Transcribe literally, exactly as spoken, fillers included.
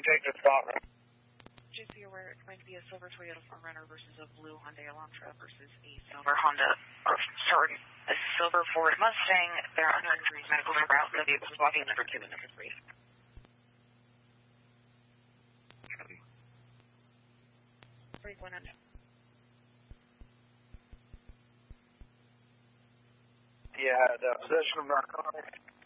take the spot. Just be aware it's going to be a silver Toyota four runner versus a blue Hyundai Elantra versus a silver Honda, or sorry, a silver Ford Mustang. They're under injuries, medical number out, the vehicle is walking number two and number three. Break one under. Yeah, the possession of narcotics.